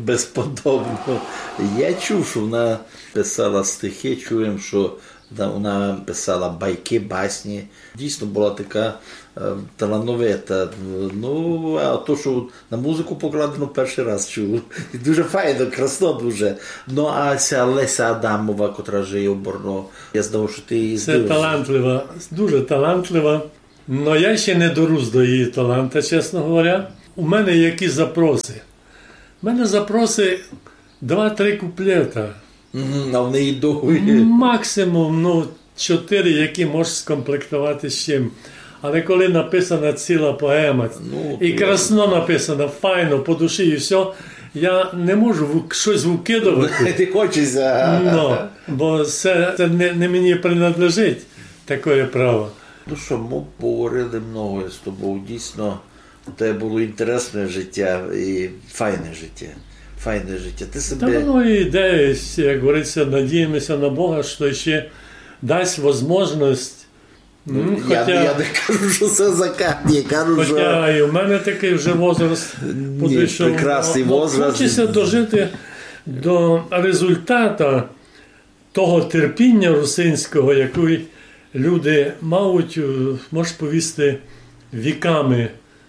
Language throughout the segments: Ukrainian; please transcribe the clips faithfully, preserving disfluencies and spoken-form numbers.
безподобно. Я чув, що вона писала стихи, чуємо, що вона писала байки, басні. Дійсно була така е, талановита. Ну, а то, що на музику покладено, перший раз чув. І дуже файно, красно дуже. Ну, а ця Леся Адамова, котра жиє в Борно, я знав, що ти її Це талантлива, дуже талантлива. Но я ще не дорос до її таланта, чесно говоря. У мене які запроси? У мене запроси два-три куплета. А в неї довгі. Максимум, ну, чотири, які можеш скомплектувати з чим. Але коли написана ціла поема, ну, і красно написана, файно, по душі і все, я не можу щось викидувати. Ти хочеться. Ну, бо це, це не, не мені принадлежить таке право. Ну що, ми поговорили много з тобою. Дійсно, у тебе було інтересне життя і файне життя. Файне життя. Ти себе... Та воно і йде, як говориться, надіємося на Бога, що ще дасть можливість. Ну, хоча, я, я не кажу, що це закат, я кажу, хоча що... і в мене такий вже возраст підійшов. Прекрасний возраст. Хочеться дожити до результату того терпіння русинського, який люди мають, можеш повісти, віками.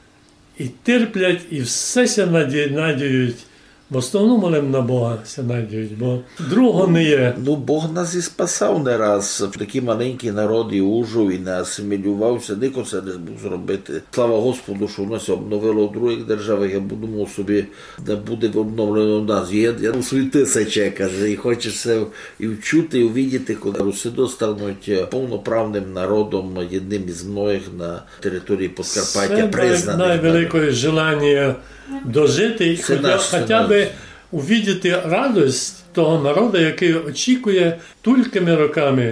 І терплять, і все ся надіють. В основному молим на Бога ся надіють, бо другого не є. Ну, Бог нас і спасав не раз. Такий маленький народ і ужив, і не асимілювався. Ніхто це не змог зробити. Слава Господу, що в нас обновило в других державах. Я думав собі, де буде обновлено в нас. Я, я у свої тисячі, каже, і хочеться і вчути, і увидіти, коли русиди стануть повноправним народом, одним із многих на території Подкарпаття, признаних. Це найвелике желання дожити, хоча, хоча б увидіти радість того народу, який очікує тулькими роками.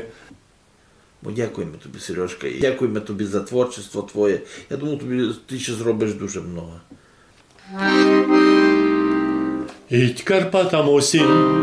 Бо дякуємо тобі, Сережка, і дякуємо тобі за творчество твоє. Я думаю, тобі ти ще зробиш дуже много. Ідь Карпатам осінь.